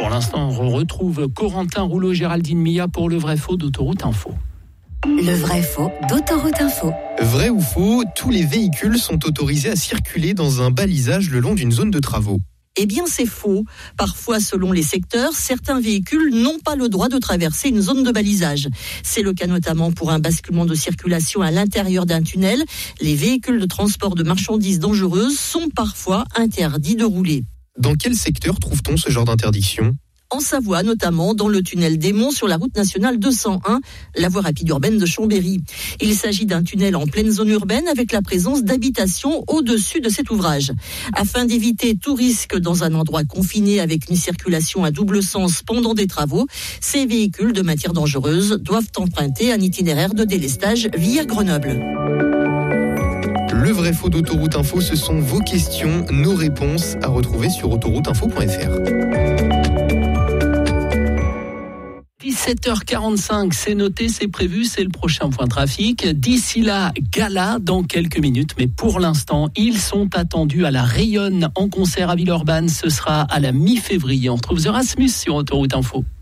pour l'instant, on retrouve Corentin Rouleau, Géraldine Milla pour le vrai-faux d'Autoroute Info. Le vrai-faux d'Autoroute Info. Vrai ou faux, tous les véhicules sont autorisés à circuler dans un balisage le long d'une zone de travaux. Eh bien, c'est faux. Parfois, selon les secteurs, certains véhicules n'ont pas le droit de traverser une zone de balisage. C'est le cas notamment pour un basculement de circulation à l'intérieur d'un tunnel. Les véhicules de transport de marchandises dangereuses sont parfois interdits de rouler. Dans quel secteur trouve-t-on ce genre d'interdiction ? En Savoie, notamment dans le tunnel des Monts sur la route nationale 201, la voie rapide urbaine de Chambéry. Il s'agit d'un tunnel en pleine zone urbaine avec la présence d'habitations au-dessus de cet ouvrage. Afin d'éviter tout risque dans un endroit confiné avec une circulation à double sens pendant des travaux, ces véhicules de matière dangereuse doivent emprunter un itinéraire de délestage via Grenoble. Le vrai-faux d'Autoroute Info, ce sont vos questions, nos réponses à retrouver sur autorouteinfo.fr. 17h45, c'est noté, c'est prévu, c'est le prochain point trafic. D'ici là, gala dans quelques minutes, mais pour l'instant, ils sont attendus à la Rayonne en concert à Villeurbanne. Ce sera à la mi-février. On retrouve The Rasmus sur Autoroute Info.